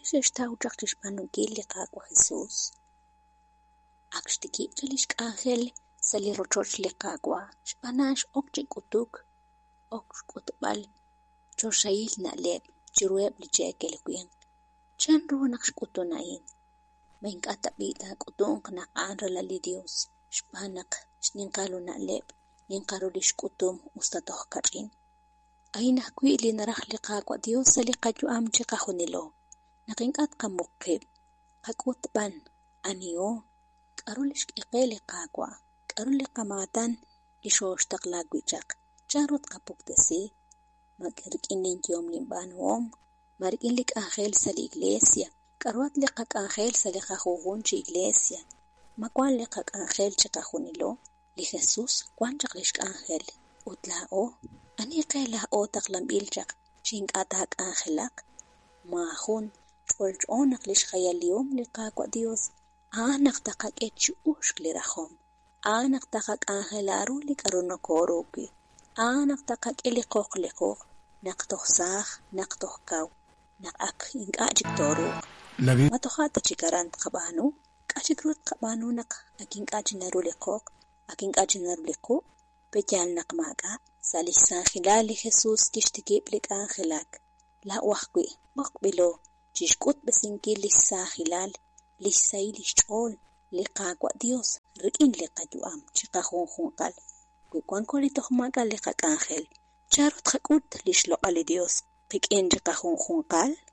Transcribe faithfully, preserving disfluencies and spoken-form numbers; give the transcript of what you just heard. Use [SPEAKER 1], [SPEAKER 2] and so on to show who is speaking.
[SPEAKER 1] xextaw chaqchixpanunkil liqaqwa Jesús. Akxtiki chalish ángel sali rochoch liqaqwa xpanax okchi k'utuk ok xk'utb'al choxayil na'leb' chirueb' li che'kelwin chan ronaq xk'utuna'in maink'atb'i k'utunq naq'an ralal li Dios xb'anaq xninqalu na'leb' ninqaru li xk'utum ustatoj kach'in aynajkwi' li naraj liqaqwa Dios sali qayu'am chiqajunilo naqink'at qamuqqib' qak'utb'an aniyom k'aru li xk'iqe liqaqwa k'aru li qamaqatan li xoxtaq lagwichaq charot qapuktasi mak'rik'in linyom linb'anom marik'in li k'anjel sali iglesia k'aruat li qak'anjel sali qajujun chi iglesia makuan li qak'anjel chiqajunilo li Jesús kuan chaq li xk'anjel utla'o ani qe laj'o taq lamb'il chaq chink'at ak'anjelaq majun ch'olch'onaq li xjayaliyom liqaqwa Dios anaq taq qak'e chu'uxk li rajom anaq taq qak'anjelaru li k'aru nokorupi anaq taq qak'e li qoq li qoq naq toj saj naq toj kaw naq ak ink'a' chik toruq matojata chikaran qab'anu k'achikrut qab'anu naq akink'achinaru li qoq akink'achinaru li qu' pechal naq mak'a salix sanjilal li Jesús kixtikib' li k'anjelak la'wajkwi moqb'ilo chixk'utb'esinkil li sajilal li sayil li xch'ol liqaqwa Dios rik'in li qayu'am chiqajunjunqal kuanko li toj mak'a li qak'anjel charot qak'ut li xloq'al li Dios qik'in chiqajunjunqal